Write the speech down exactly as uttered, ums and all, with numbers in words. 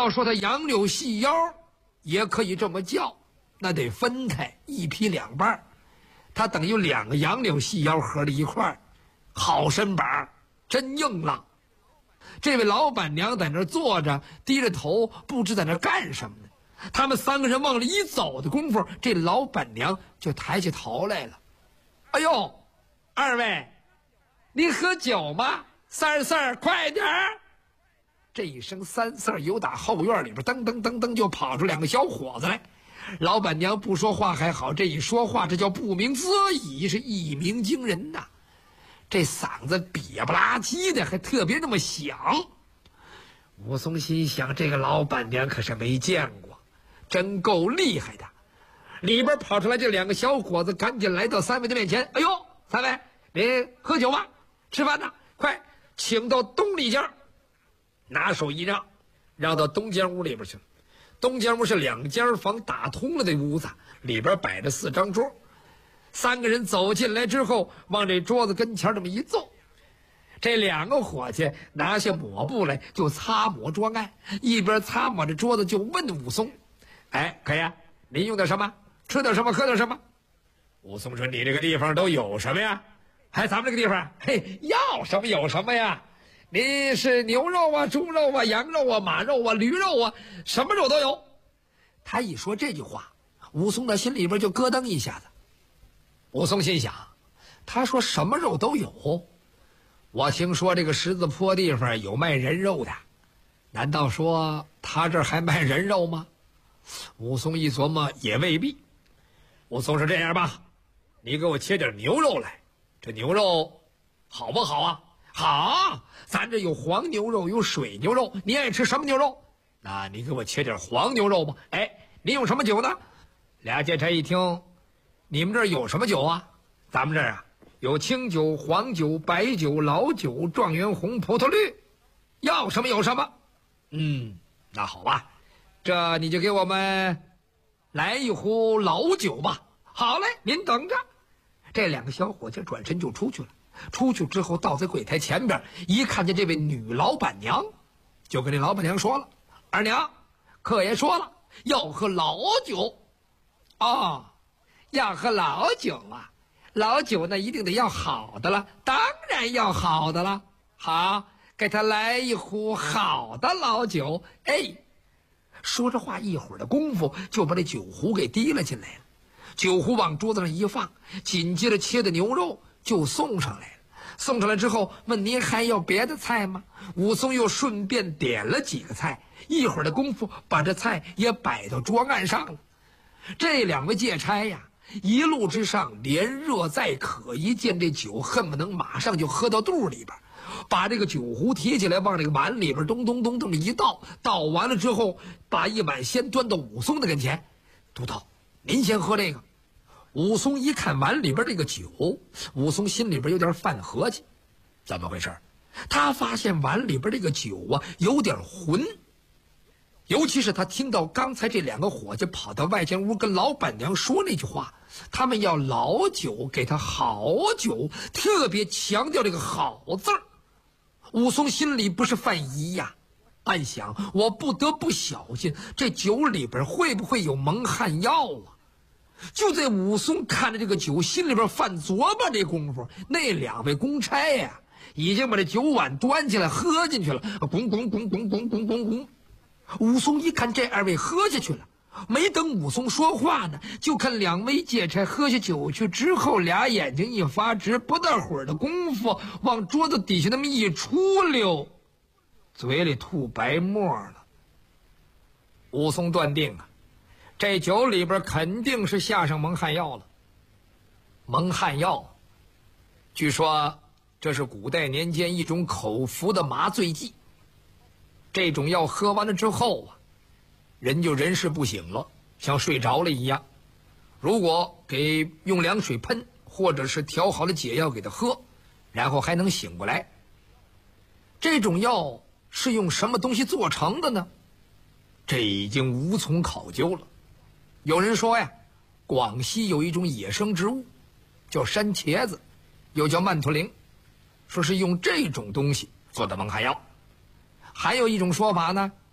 要说它杨柳细腰，也可以这么叫，那得分开一劈两半，它等于两个杨柳细腰合在一块儿，好身板，真硬朗。这位老板娘在那儿坐着，低着头，不知在那儿干什么呢。他们三个人往里一走的功夫，这老板娘就抬起头来了。哎呦，二位，你喝酒吗？三四儿，快点儿！这一声三四儿，由打后院里边噔噔噔噔就跑出两个小伙子来。老板娘不说话还好，这一说话，这叫不鸣则已，是一鸣惊人呐。这嗓子瘪不拉几的，还特别那么响。武松心想，这个老板娘可是没见过，真够厉害的。里边跑出来这两个小伙子，赶紧来到三位的面前。哎呦，三位，你喝酒吗？吃饭呢？快请到东里间，拿手一让，让到东间屋里边去了。东间屋是两间房打通了的屋子，里边摆着四张桌。三个人走进来之后，往这桌子跟前这么一坐，这两个伙计拿下抹布来就擦抹桌案，一边擦抹着桌子就问武松：哎，可呀，您用的什么？吃点什么？喝点什么？武松说：你这个地方都有什么呀？哎，咱们这个地方，嘿，要什么有什么呀？你是牛肉啊、猪肉啊、羊肉啊、马肉啊、驴肉啊，什么肉都有。他一说这句话，武松的心里边就咯噔一下子。武松心想，他说什么肉都有，我听说这个十字坡地方有卖人肉的，难道说他这儿还卖人肉吗？武松一琢磨，也未必。武松是这样吧，你给我切点牛肉来，这牛肉好不好啊？好，咱这有黄牛肉，有水牛肉，你爱吃什么牛肉？那你给我切点黄牛肉吧。哎，你用什么酒呢？俩劫差一听，你们这儿有什么酒啊？咱们这儿啊，有清酒、黄酒、白酒、老酒、状元红、葡萄绿，要什么有什么。嗯，那好吧，这你就给我们来一壶老酒吧。好嘞，您等着。这两个小伙计转身就出去了。出去之后，到在柜台前边，一看见这位女老板娘，就跟这老板娘说了：二娘，客爷说了要喝老酒。哦，要喝老酒啊？老酒那一定得要好的了，当然要好的了。好，给他来一壶好的老酒。哎，说着话，一会儿的功夫就把这酒壶给提了进来了。酒壶往桌子上一放，紧接着切的牛肉就送上来了。送上来之后，问您还要别的菜吗？武松又顺便点了几个菜，一会儿的功夫把这菜也摆到桌案上了。这两位借差呀，一路之上连热再渴，一见这酒恨不能马上就喝到肚里边，把这个酒壶提起来往这个碗里边咚咚咚这么一倒，倒完了之后把一碗先端到武松的跟前。督头，您先喝这个。武松一看碗里边这个酒，武松心里边有点犯合计，怎么回事？他发现碗里边这个酒啊有点浑，尤其是他听到刚才这两个伙计跑到外间屋跟老板娘说那句话，他们要老酒，给他好酒，特别强调这个好字儿。武松心里不是犯疑呀，暗想我不得不小心，这酒里边会不会有蒙汗药啊？就在武松看着这个酒心里边犯琢磨这功夫，那两位公差呀已经把这酒碗端起来喝进去了，滚滚滚滚滚滚滚滚。武松一看这二位喝下去了，没等武松说话呢，就看两位借差喝下酒去之后，俩眼睛一发直，不大会儿的功夫往桌子底下那么一出溜，嘴里吐白沫了。武松断定啊，这酒里边肯定是下上蒙汗药了。蒙汗药，据说这是古代年间一种口服的麻醉剂。这种药喝完了之后啊，人就人事不省了，像睡着了一样。如果给用凉水喷，或者是调好了解药给他喝，然后还能醒过来。这种药是用什么东西做成的呢？这已经无从考究了。有人说呀，广西有一种野生植物叫山茄子，又叫曼陀铃，说是用这种东西做的蒙汗药。还有一种说法呢，